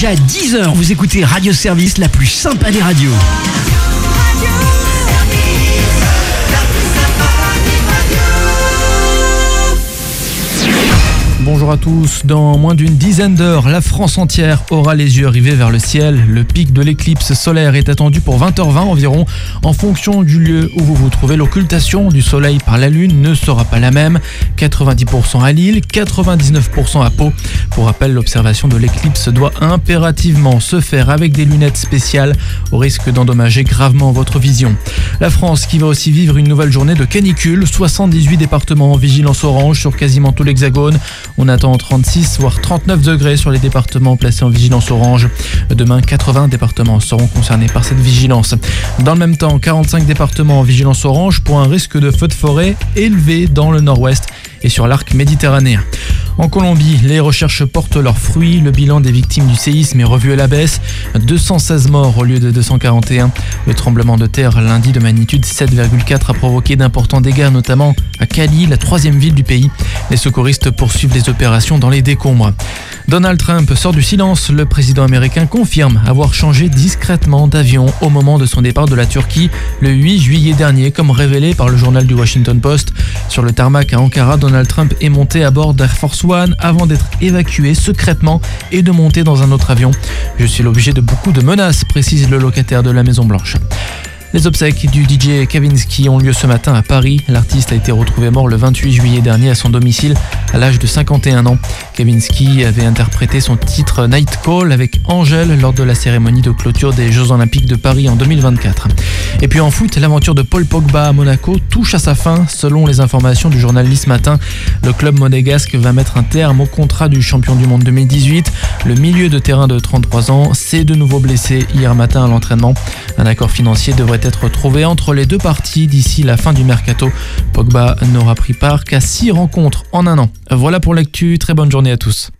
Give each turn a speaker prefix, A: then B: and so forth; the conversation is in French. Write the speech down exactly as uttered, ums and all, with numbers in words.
A: jusqu'à dix heures. Vous écoutez Radio Service, la plus sympa des radios.
B: Bonjour à tous. Dans moins d'une dizaine d'heures, la France entière aura les yeux rivés vers le ciel. Le pic de l'éclipse solaire est attendu pour vingt heures vingt environ. En fonction du lieu où vous vous trouvez, l'occultation du soleil par la lune ne sera pas la même. quatre-vingt-dix pour cent à Lille, quatre-vingt-dix-neuf pour cent à Pau. Pour rappel, l'observation de l'éclipse doit impérativement se faire avec des lunettes spéciales au risque d'endommager gravement votre vision. La France qui va aussi vivre une nouvelle journée de canicule. soixante-dix-huit départements en vigilance orange sur quasiment tout l'hexagone. On attend trente-six voire trente-neuf degrés sur les départements placés en vigilance orange. Demain, quatre-vingts départements seront concernés par cette vigilance. Dans le même temps, quarante-cinq départements en vigilance orange pour un risque de feu de forêt élevé dans le nord-ouest et sur l'arc méditerranéen. En Colombie, les recherches portent leurs fruits. Le bilan des victimes du séisme est revu à la baisse. deux cent seize morts au lieu de deux cent quarante et un. Le tremblement de terre lundi de magnitude sept virgule quatre a provoqué d'importants dégâts, notamment à Cali, la troisième ville du pays. Les secouristes poursuivent les opérations dans les décombres. Donald Trump sort du silence. Le président américain confirme avoir changé discrètement d'avion au moment de son départ de la Turquie le huit juillet dernier, comme révélé par le journal du Washington Post. Sur le tarmac à Ankara, Donald Trump est monté à bord d'Air Force One avant d'être évacué secrètement et de monter dans un autre avion. Je suis l'objet de beaucoup de menaces, précise le locataire de la Maison Blanche. Les obsèques du D J Kavinsky ont lieu ce matin à Paris. L'artiste a été retrouvé mort le vingt-huit juillet dernier à son domicile à l'âge de cinquante et un ans. Kavinsky avait interprété son titre Night Call avec Angèle lors de la cérémonie de clôture des Jeux Olympiques de Paris en deux mille vingt-quatre. Et puis en foot, l'aventure de Paul Pogba à Monaco touche à sa fin. Selon les informations du journal Nice Matin, le club monégasque va mettre un terme au contrat du champion du monde deux mille dix-huit. Le milieu de terrain de trente-trois ans s'est de nouveau blessé hier matin à l'entraînement. Un accord financier devrait être trouvé entre les deux parties d'ici la fin du mercato. Pogba n'aura pris part qu'à six rencontres en un an. Voilà pour l'actu, très bonne journée à tous.